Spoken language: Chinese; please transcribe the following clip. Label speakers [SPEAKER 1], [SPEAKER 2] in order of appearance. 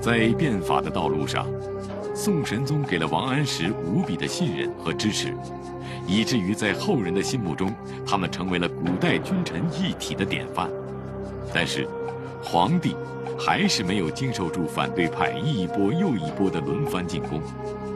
[SPEAKER 1] 在变法的道路上，宋神宗给了王安石无比的信任和支持，以至于在后人的心目中，他们成为了古代君臣一体的典范。但是，皇帝还是没有经受住反对派一波又一波的轮番进攻，